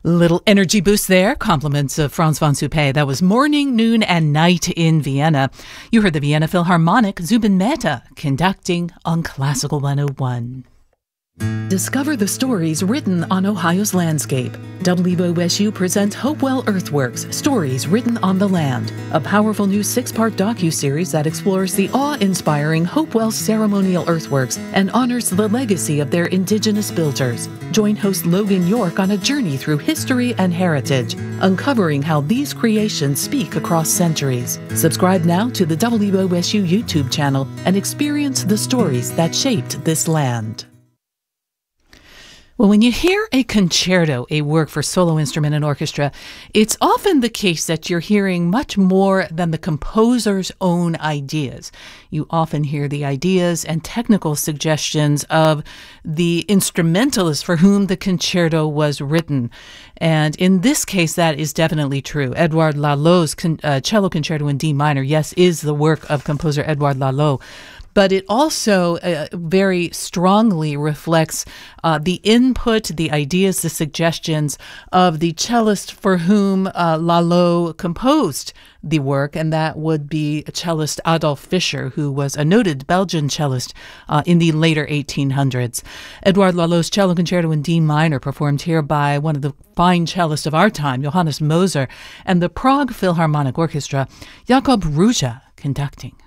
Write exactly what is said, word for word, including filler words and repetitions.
Little energy boost there. Compliments of Franz von Suppé. That was Morning, Noon, and Night in Vienna. You heard the Vienna Philharmonic, Zubin Mehta, conducting on Classical one oh one. Discover the stories written on Ohio's landscape. W O S U presents Hopewell Earthworks, Stories Written on the Land, a powerful new six-part docuseries that explores the awe-inspiring Hopewell ceremonial earthworks and honors the legacy of their indigenous builders. Join host Logan York on a journey through history and heritage, uncovering how these creations speak across centuries. Subscribe now to the W O S U YouTube channel and experience the stories that shaped this land. Well, when you hear a concerto, a work for solo instrument and orchestra, it's often the case that you're hearing much more than the composer's own ideas. You often hear the ideas and technical suggestions of the instrumentalist for whom the concerto was written. And in this case, that is definitely true. Edouard Lalo's con- uh, Cello Concerto in D minor, yes, is the work of composer Edouard Lalo. But it also uh, very strongly reflects uh, the input, the ideas, the suggestions of the cellist for whom uh, Lalo composed the work, and that would be cellist Adolf Fischer, who was a noted Belgian cellist uh, in the later eighteen hundreds. Edouard Lalo's Cello Concerto in D minor, performed here by one of the fine cellists of our time, Johannes Moser, and the Prague Philharmonic Orchestra, Jakub Ruja conducting.